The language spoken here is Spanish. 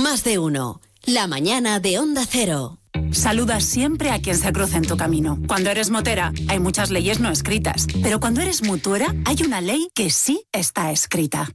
Más de uno. La mañana de Onda Cero. Saluda siempre a quien se cruce en tu camino. Cuando eres motera, hay muchas leyes no escritas. Pero cuando eres mutuera, hay una ley que sí está escrita.